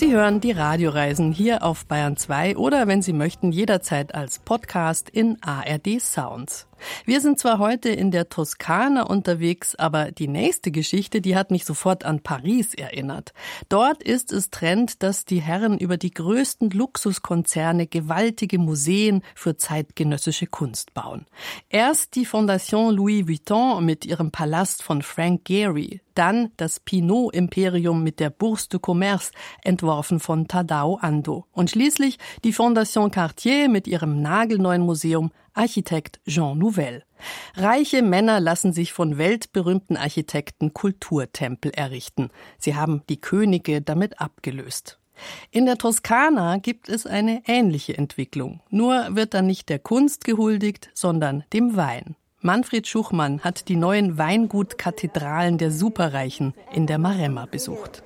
Sie hören die Radioreisen hier auf Bayern 2 oder, wenn Sie möchten, jederzeit als Podcast in ARD Sounds. Wir sind zwar heute in der Toskana unterwegs, aber die nächste Geschichte, die hat mich sofort an Paris erinnert. Dort ist es Trend, dass die Herren über die größten Luxuskonzerne gewaltige Museen für zeitgenössische Kunst bauen. Erst die Fondation Louis Vuitton mit ihrem Palast von Frank Gehry, dann das Pinault-Imperium mit der Bourse du Commerce, entworfen von Tadao Ando. Und schließlich die Fondation Cartier mit ihrem nagelneuen Museum, Architekt Jean Nouvel. Reiche Männer lassen sich von weltberühmten Architekten Kulturtempel errichten. Sie haben die Könige damit abgelöst. In der Toskana gibt es eine ähnliche Entwicklung. Nur wird dann nicht der Kunst gehuldigt, sondern dem Wein. Manfred Schuchmann hat die neuen Weingutkathedralen der Superreichen in der Maremma besucht.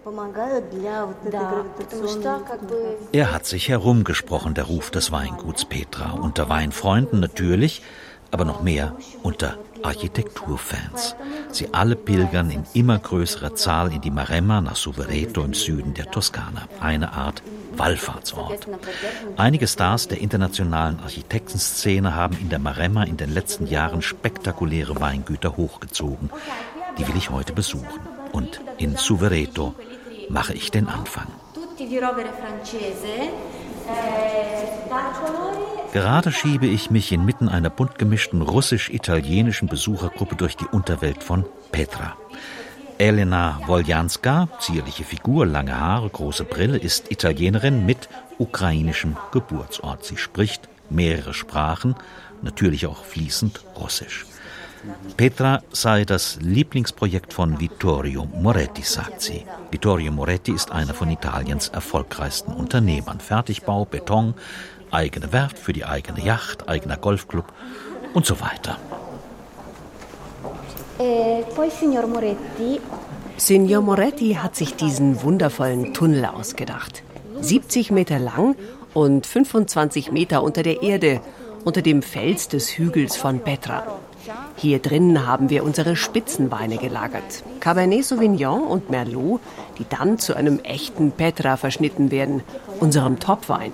Er hat sich herumgesprochen, der Ruf des Weinguts Petra. Unter Weinfreunden natürlich, aber noch mehr unter Architekturfans. Sie alle pilgern in immer größerer Zahl in die Maremma nach Suvereto im Süden der Toskana. Eine Art Wallfahrtsort. Einige Stars der internationalen Architektenszene haben in der Maremma in den letzten Jahren spektakuläre Weingüter hochgezogen. Die will ich heute besuchen. Und in Suvereto mache ich den Anfang. Gerade schiebe ich mich inmitten einer bunt gemischten russisch-italienischen Besuchergruppe durch die Unterwelt von Petra. Elena Woljanska, zierliche Figur, lange Haare, große Brille, ist Italienerin mit ukrainischem Geburtsort. Sie spricht mehrere Sprachen, natürlich auch fließend Russisch. Petra sei das Lieblingsprojekt von Vittorio Moretti, sagt sie. Vittorio Moretti ist einer von Italiens erfolgreichsten Unternehmern. Fertigbau, Beton, eigene Werft für die eigene Yacht, eigener Golfclub und so weiter. Signor Moretti hat sich diesen wundervollen Tunnel ausgedacht. 70 Meter lang und 25 Meter unter der Erde, unter dem Fels des Hügels von Petra. Hier drinnen haben wir unsere Spitzenweine gelagert. Cabernet Sauvignon und Merlot, die dann zu einem echten Petra verschnitten werden, unserem Topwein.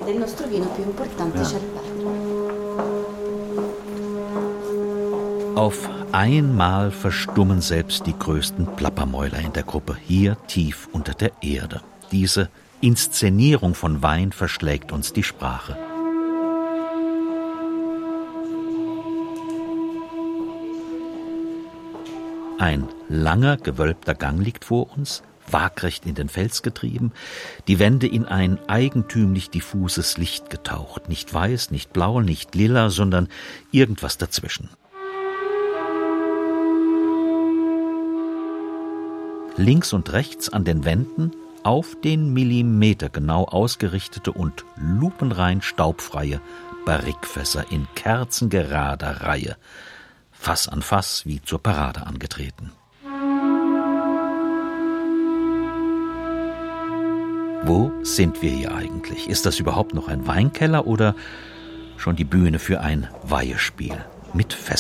Auf einmal verstummen selbst die größten Plappermäuler in der Gruppe, hier tief unter der Erde. Diese Inszenierung von Wein verschlägt uns die Sprache. Ein langer, gewölbter Gang liegt vor uns, waagrecht in den Fels getrieben, die Wände in ein eigentümlich diffuses Licht getaucht. Nicht weiß, nicht blau, nicht lila, sondern irgendwas dazwischen. Links und rechts an den Wänden auf den Millimeter genau ausgerichtete und lupenrein staubfreie Barrikfässer in kerzengerader Reihe. Fass an Fass wie zur Parade angetreten. Wo sind wir hier eigentlich? Ist das überhaupt noch ein Weinkeller oder schon die Bühne für ein Weihespiel mit Fässern?